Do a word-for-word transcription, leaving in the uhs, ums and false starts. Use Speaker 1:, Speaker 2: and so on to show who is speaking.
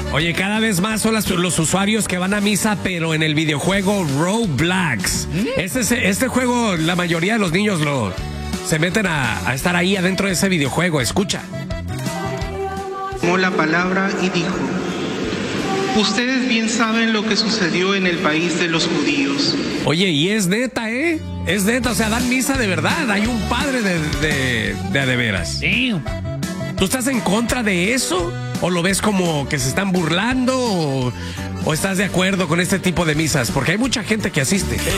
Speaker 1: Oye, cada vez más son las, los usuarios que van a misa, pero en el videojuego Roblox. ¿Mm? Este, este juego, la mayoría de los niños lo se meten a, a estar ahí adentro de ese videojuego. Escucha.
Speaker 2: Tomó la palabra y dijo: ustedes bien saben lo que sucedió en el país de los judíos.
Speaker 1: Oye, y es neta, ¿eh? Es neta, o sea, dan misa de verdad. Hay un padre de de, de, de veras.
Speaker 3: Sí.
Speaker 1: ¿Tú estás en contra de eso? ¿O lo ves como que se están burlando? ¿O, o estás de acuerdo con este tipo de misas? Porque hay mucha gente que asiste.